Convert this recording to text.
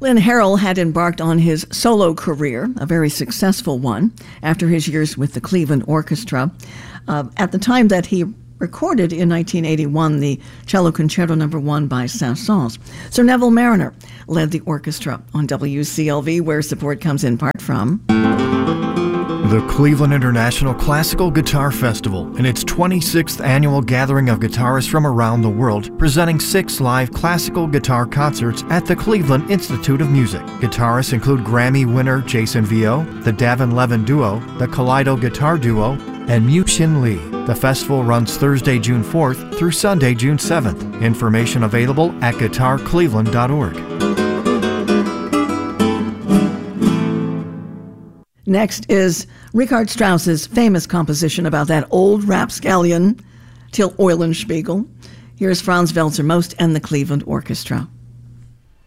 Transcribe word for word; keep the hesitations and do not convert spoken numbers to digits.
Lynn Harrell had embarked on his solo career, a very successful one, after his years with the Cleveland Orchestra. Uh, at the time that he recorded in nineteen eighty-one the Cello Concerto Number One by Saint-Saëns. Sir Neville Marriner led the orchestra on W C L V, where support comes in part from the Cleveland International Classical Guitar Festival, in its twenty-sixth annual gathering of guitarists from around the world, presenting six live classical guitar concerts at the Cleveland Institute of Music. Guitarists include Grammy winner Jason Vio, the Davin Levin Duo, the Kaleido Guitar Duo, and Mu-Shin Lee. The festival runs Thursday, June fourth through Sunday, June seventh. Information available at guitar cleveland dot org. Next is Richard Strauss's famous composition about that old rapscallion, Till Eulenspiegel. Here's Franz Welser Most and the Cleveland Orchestra.